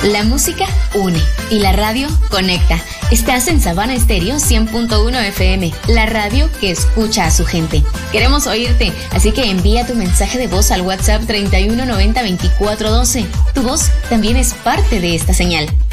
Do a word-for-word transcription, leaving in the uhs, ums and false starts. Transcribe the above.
La música une y la radio conecta. Estás en Sabana Estéreo cien punto uno F M, la radio que escucha a su gente. Queremos oírte, así que envía tu mensaje de voz al WhatsApp treinta y uno noventa veinticuatro doce. Tu voz también es parte de esta señal.